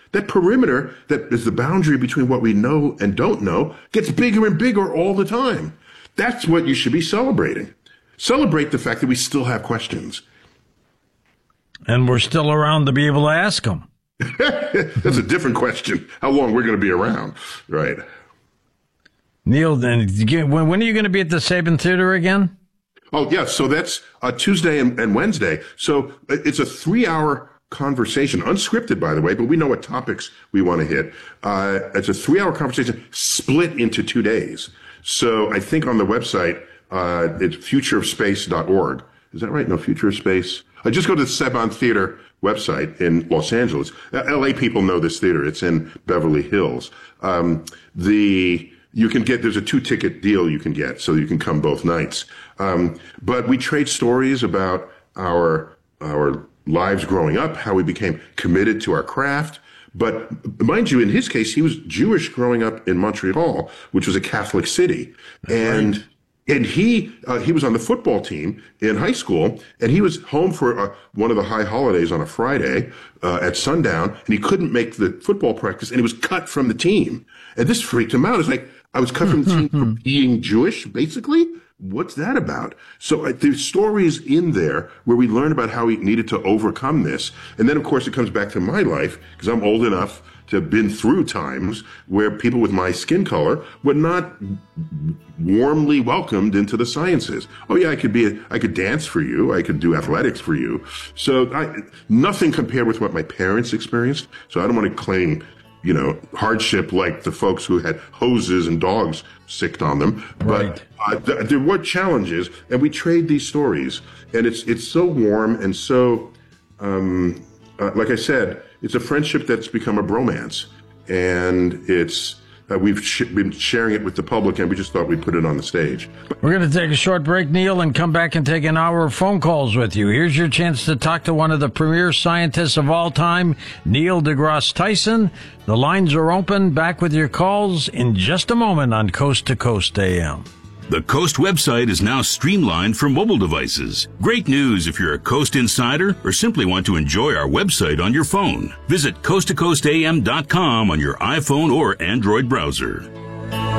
That perimeter that is the boundary between what we know and don't know gets bigger and bigger all the time. That's what you should be celebrating. Celebrate the fact that we still have questions. And we're still around to be able to ask them. That's a different question. How long we're going to be around, right? Neil, then when are you going to be at the Saban Theater again? Oh, yeah. So that's Tuesday and Wednesday. So it's a 3-hour conversation, unscripted, by the way, but we know what topics we want to hit. It's a 3-hour conversation split into 2 days. So I think on the website, it's futureofspace.org. Is that right? No, Future of Space. Just go to the Saban Theater website in Los Angeles. LA people know this theater. It's in Beverly Hills. You can get, there's a 2-ticket deal you can get, so you can come both nights. But we trade stories about our lives growing up, how we became committed to our craft. But mind you, in his case, he was Jewish growing up in Montreal, which was a Catholic city. And he was on the football team in high school, and he was home for one of the high holidays on a Friday at sundown, and he couldn't make the football practice, and he was cut from the team. And this freaked him out. It's like, I was cut from the team for being Jewish, basically? What's that about? So there's stories in there where we learn about how he needed to overcome this. And then, of course, it comes back to my life, because I'm old enough to have been through times where people with my skin color were not warmly welcomed into the sciences. Oh yeah, I could dance for you. I could do athletics for you. So nothing compared with what my parents experienced. So I don't want to claim, hardship like the folks who had hoses and dogs sicked on them. Right. But there were challenges, and we trade these stories, and it's so warm and so, like I said, it's a friendship that's become a bromance, and we've been sharing it with the public, and we just thought we'd put it on the stage. We're going to take a short break, Neil, and come back and take an hour of phone calls with you. Here's your chance to talk to one of the premier scientists of all time, Neil deGrasse Tyson. The lines are open. Back with your calls in just a moment on Coast to Coast AM. The Coast website is now streamlined for mobile devices. Great news if you're a Coast insider or simply want to enjoy our website on your phone. Visit coasttocoastam.com on your iPhone or Android browser.